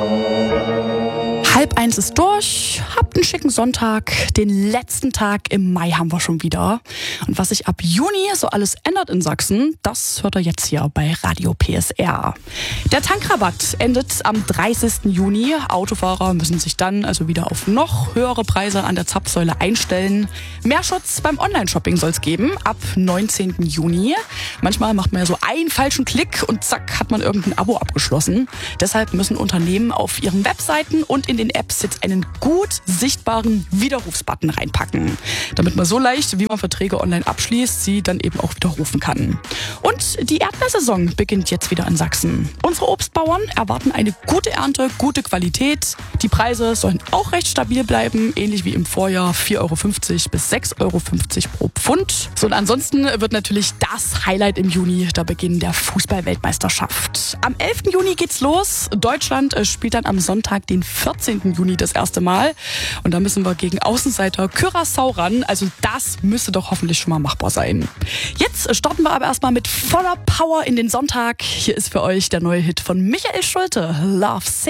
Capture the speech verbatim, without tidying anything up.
Halb eins ist durch, habt einen schicken Sonntag, den letzten Tag im Mai haben wir schon wieder. Und was sich ab Juni so alles ändert in Sachsen, das hört ihr jetzt hier bei Radio P S R. Der Tankrabatt endet am dreißigsten Juni. Autofahrer müssen sich dann also wieder auf noch höhere Preise an der Zapfsäule einstellen. Mehr Schutz beim Online-Shopping soll es geben, ab neunzehnten Juni. Manchmal macht man ja so einen falschen Klick und zack, hat man irgendein Abo abgeschlossen. Deshalb müssen Unternehmen auf ihren Webseiten und in den Apps jetzt einen gut sichtbaren Widerrufsbutton reinpacken, damit man so leicht, wie man Verträge online abschließt, sie dann eben auch widerrufen kann. Und die Erdbeersaison beginnt jetzt wieder in Sachsen. Unsere Obstbauern erwarten eine gute Ernte, gute Qualität. Die Preise sollen auch recht stabil bleiben, ähnlich wie im Vorjahr vier Euro fünfzig bis sechs Euro fünfzig pro Pfund. So, und ansonsten wird natürlich das Highlight im Juni der Beginn der Fußball-Weltmeisterschaft. Am elften Juni geht's los. Deutschland spielt dann am Sonntag, den vierzehnten Juni das erste Mal. Und da müssen wir gegen Außenseiter Curaçao ran. Also das müsste doch hoffentlich schon mal machbar sein. Jetzt starten wir aber erstmal mit voller Power in den Sonntag. Hier ist für euch der neue Hit von Michael Schulte, Love Sick.